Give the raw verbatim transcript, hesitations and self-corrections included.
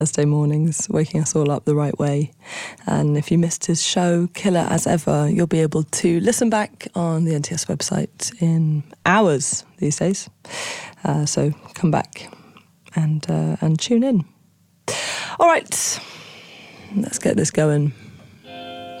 Thursday mornings, waking us all up the right way. And if you missed his show, killer as ever, you'll be able to listen back on the N T S website in hours these days. Uh, so come back and uh, and tune in. All right, let's get this going.